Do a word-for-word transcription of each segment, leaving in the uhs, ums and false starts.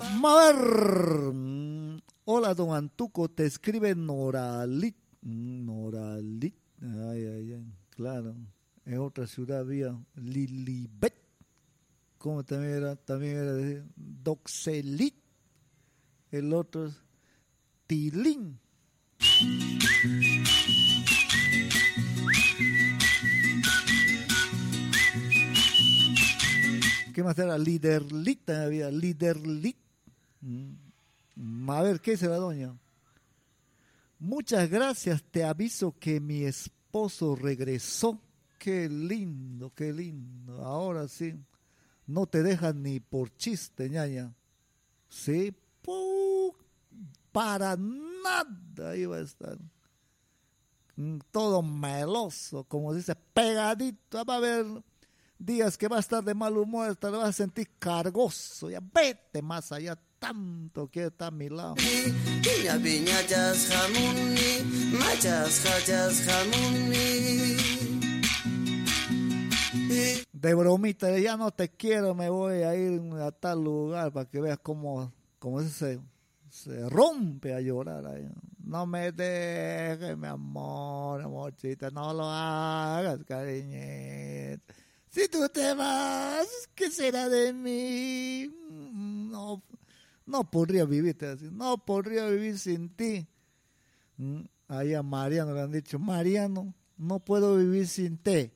Mar. Hola, don Antuco, te escribe Noralit. Noralit. Ay, ay, ay, claro. En otra ciudad había Lilibet. ¿Cómo también era? También era de Doxelit. El otro es Tilín. ¿Qué más era? Liderlit, había Liderlit. A ver, ¿qué será, doña? Muchas gracias, te aviso que mi esposo regresó. Qué lindo, qué lindo. Ahora sí, no te dejan ni por chiste, ñaña. Sí, ¡pum! Para nada iba a estar. Todo meloso, como dice, pegadito. Va a haber días que va a estar de mal humor, te lo vas a sentir cargoso. Ya vete más allá, tanto que está a mi lado. De bromita, ya no te quiero, me voy a ir a tal lugar para que veas cómo, cómo se, se rompe a llorar ahí. No me dejes, mi amor, amorcita, no lo hagas, cariñet. Si tú te vas, ¿qué será de mí? No, no podría vivirte así, no podría vivir sin ti. Ahí a Mariano le han dicho, Mariano, no puedo vivir sin ti.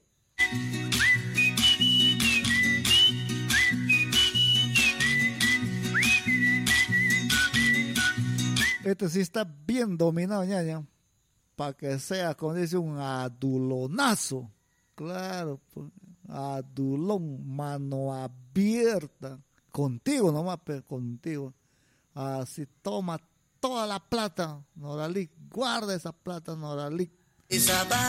Este sí está bien dominado, ñaña. Para que sea, como dice, un adulonazo. Claro, pues, adulón, mano abierta. Contigo nomás, pero contigo. Así, toma toda la plata, Noralic. Guarda esa plata, Noralic.